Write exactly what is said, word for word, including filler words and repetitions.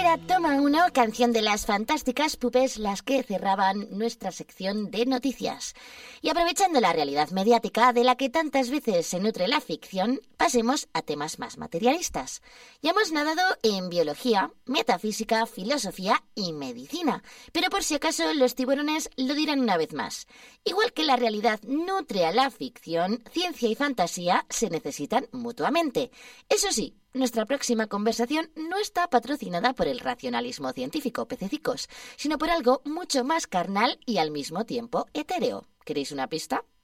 era Toma Uno, canción de las fantásticas Pupes, las que cerraban nuestra sección de noticias. Y aprovechando la realidad mediática de la que tantas veces se nutre la ficción, pasemos a temas más materialistas. Ya hemos nadado en biología, metafísica, filosofía y medicina, pero por si acaso los tiburones lo dirán una vez más. Igual que la realidad nutre a la ficción, ciencia y fantasía se necesitan mutuamente. Eso sí, nuestra próxima conversación no está patrocinada por el racionalismo científico, pececicos, sino por algo mucho más carnal y al mismo tiempo etéreo. ¿Queréis una pista?